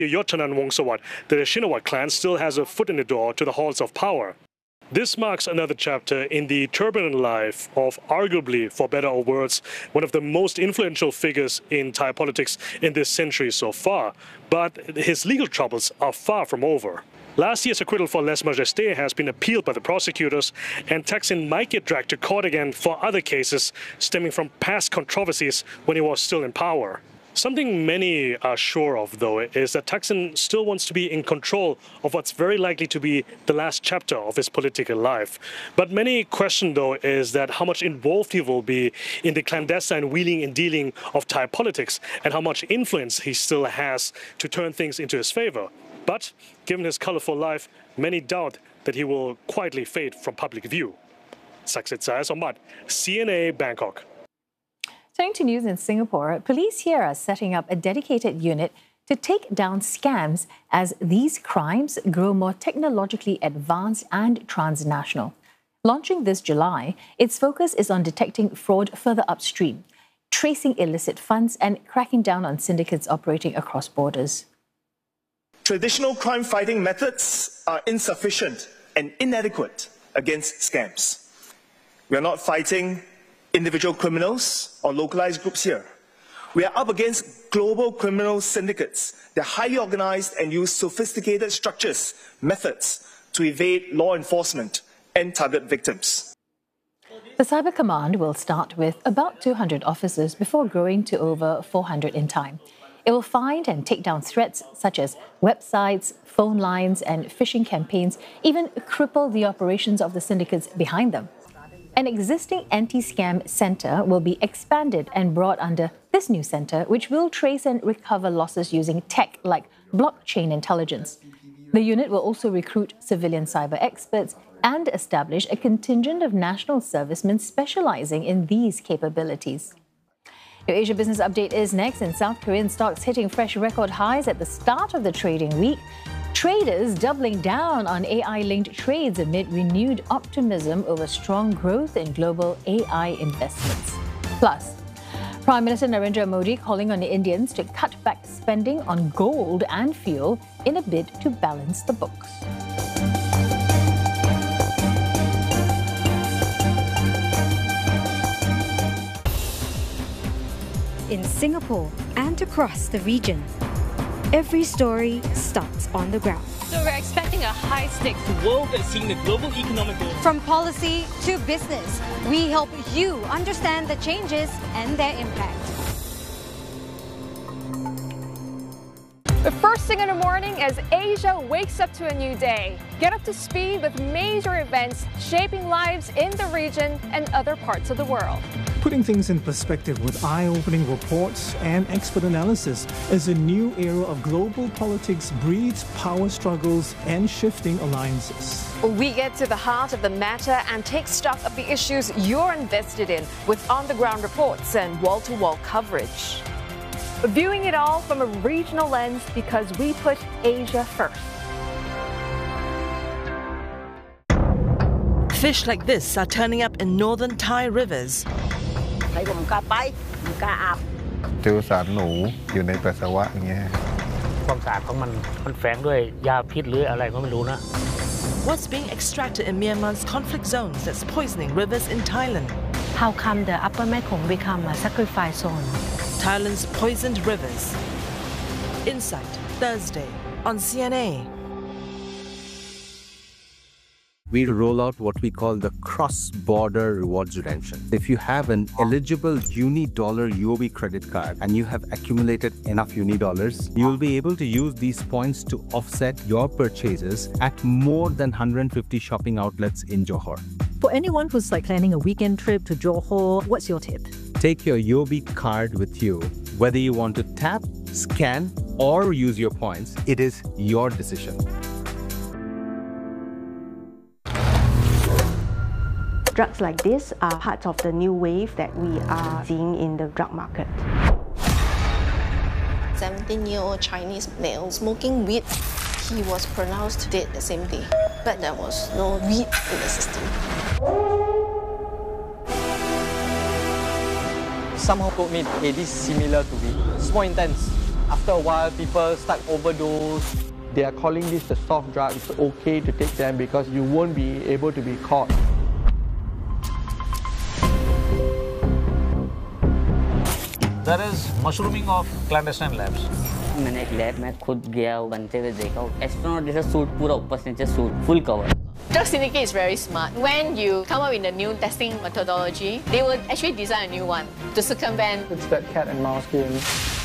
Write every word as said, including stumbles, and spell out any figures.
Yochanan Wongsawat, the Shinawat clan still has a foot in the door to the halls of power. This marks another chapter in the turbulent life of, arguably, for better or worse, one of the most influential figures in Thai politics in this century so far. But his legal troubles are far from over. Last year's acquittal for Lèse Majesté has been appealed by the prosecutors, and Thaksin might get dragged to court again for other cases stemming from past controversies when he was still in power. Something many are sure of, though, is that Thaksin still wants to be in control of what's very likely to be the last chapter of his political life. But many question, though, is that how much involved he will be in the clandestine wheeling and dealing of Thai politics and how much influence he still has to turn things into his favor. But given his colorful life, many doubt that he will quietly fade from public view. Saksit Saya Sombat, C N A, Bangkok. Turning to news in Singapore, police here are setting up a dedicated unit to take down scams as these crimes grow more technologically advanced and transnational. Launching this July, its focus is on detecting fraud further upstream, tracing illicit funds and cracking down on syndicates operating across borders. Traditional crime-fighting methods are insufficient and inadequate against scams. We are not fighting individual criminals or localized groups here. We are up against global criminal syndicates. They're highly organized and use sophisticated structures, methods to evade law enforcement and target victims. The Cyber Command will start with about two hundred officers before growing to over four hundred in time. It will find and take down threats such as websites, phone lines, and phishing campaigns, even cripple the operations of the syndicates behind them. An existing anti-scam centre will be expanded and brought under this new centre, which will trace and recover losses using tech like blockchain intelligence. The unit will also recruit civilian cyber experts and establish a contingent of national servicemen specialising in these capabilities. Your Asia Business Update is next. In South Korean stocks hitting fresh record highs at the start of the trading week. Traders doubling down on A I-linked trades amid renewed optimism over strong growth in global A I investments. Plus, Prime Minister Narendra Modi calling on Indians to cut back spending on gold and fuel in a bid to balance the books. In Singapore and across the region, every story starts on the ground. So we're expecting a high-stakes world that's seeing the global economic growth. From policy to business, we help you understand the changes and their impact. The first thing in the morning as Asia wakes up to a new day. Get up to speed with major events shaping lives in the region and other parts of the world. Putting things in perspective with eye-opening reports and expert analysis as a new era of global politics breeds power struggles and shifting alliances. We get to the heart of the matter and take stock of the issues you're invested in with on-the-ground reports and wall-to-wall coverage. Viewing it all from a regional lens because we put Asia first. Fish like this are turning up in northern Thai rivers. ผมกล้าไปผมกล้าอาบเจอสารหนูอยู่ในปัสสาวะอย่างเงี้ยความสะอาดของมันมันแฝงด้วยยาพิษหรืออะไรก็ไม่รู้นะ What's being extracted in Myanmar's conflict zones that's poisoning rivers in Thailand? How come the upper Mekong become a sacrifice zone? Thailand's poisoned rivers. Insight, Thursday on C N A. We roll out what we call the cross-border rewards redemption. If you have an eligible Uni-Dollar U O B credit card and you have accumulated enough Uni-Dollars, you will be able to use these points to offset your purchases at more than one hundred fifty shopping outlets in Johor. For anyone who's like planning a weekend trip to Johor, what's your tip? Take your U O B card with you. Whether you want to tap, scan, or use your points, it is your decision. Drugs like this are part of the new wave that we are seeing in the drug market. seventeen-year-old Chinese male smoking weed. He was pronounced dead the same day, but there was no weed in the system. Somehow told me it is similar to weed. It's more intense. After a while, people start overdose. They are calling this the soft drug. It's okay to take them because you won't be able to be caught. There is mushrooming of clandestine labs. मैंने एक lab में खुद गया बनते हुए देखा astronaut जैसा suit पूरा ऊपर से नीचे suit full cover Drug Syndicate is very smart. When you come up with a new testing methodology, they will actually design a new one to circumvent. It's that cat and mouse game.